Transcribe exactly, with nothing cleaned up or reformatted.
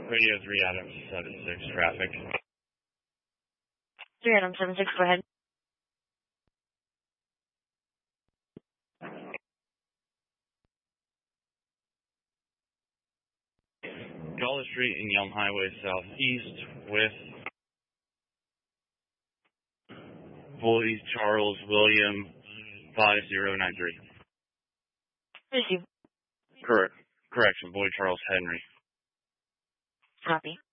Radio three Adam seven six traffic. three Adam seven six, go ahead. Dollar Street and Yelm Highway Southeast with Boyd Charles William five zero nine three. Thank you. Correct. Correction, Boyd Charles Henry. Copy.